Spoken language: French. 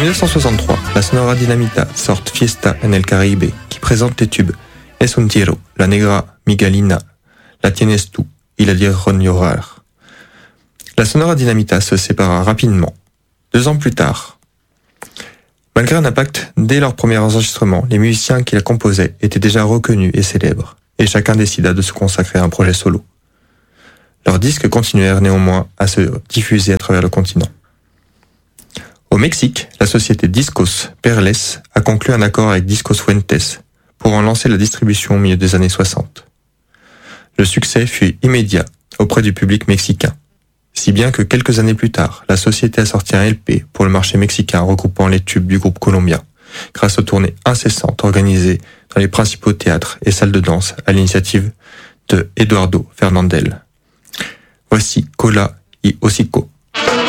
1963, la Sonora Dinamita sort Fiesta en el Caribe, qui présente les tubes Es un tiro, La Negra Miguelina, La Tienes tú y La Dieron llorar. La Sonora Dinamita se sépara rapidement. 2 ans plus tard, malgré un impact dès leurs premiers enregistrements, les musiciens qui la composaient étaient déjà reconnus et célèbres, et chacun décida de se consacrer à un projet solo. Leurs disques continuèrent néanmoins à se diffuser à travers le continent. Au Mexique, la société Discos Perles a conclu un accord avec Discos Fuentes pour en lancer la distribution au milieu des années 60. Le succès fut immédiat auprès du public mexicain, si bien que quelques années plus tard, la société a sorti un LP pour le marché mexicain regroupant les tubes du groupe colombien, grâce aux tournées incessantes organisées dans les principaux théâtres et salles de danse à l'initiative de Eduardo Fernandel. Voici Cola y Hocico.